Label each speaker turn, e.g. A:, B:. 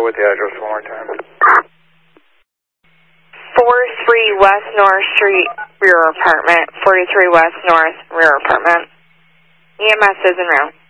A: go with the address one more time.
B: 43 West North Street, rear apartment. 43 West North, rear apartment. EMS is en route.